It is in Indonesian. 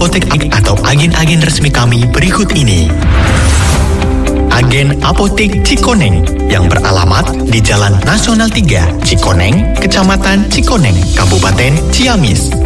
apotek atau agen-agen resmi kami berikut ini. Agen Apotek Cikoneng yang beralamat di Jalan Nasional 3, Cikoneng, Kecamatan Cikoneng, Kabupaten Ciamis.